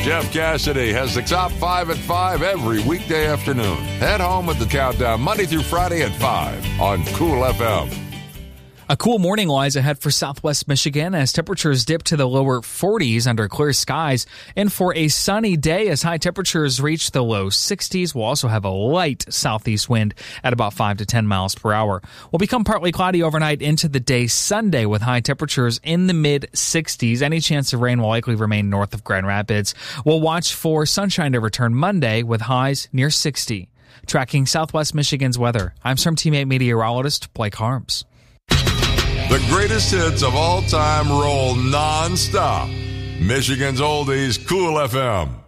Jeff Cassidy has the top 5 at 5 every weekday afternoon. Head home with the countdown Monday through Friday at 5 on Cool FM. A cool morning lies ahead for southwest Michigan as temperatures dip to the lower 40s under clear skies, and for a sunny day as high temperatures reach the low 60s. We'll also have a light southeast wind at about 5 to 10 miles per hour. We'll become partly cloudy overnight into the day Sunday with high temperatures in the mid-60s. Any chance of rain will likely remain north of Grand Rapids. We'll watch for sunshine to return Monday with highs near 60. Tracking southwest Michigan's weather, I'm Storm Teammate meteorologist Blake Harms. The greatest hits of all time roll non-stop. Michigan's Oldies, Cool FM.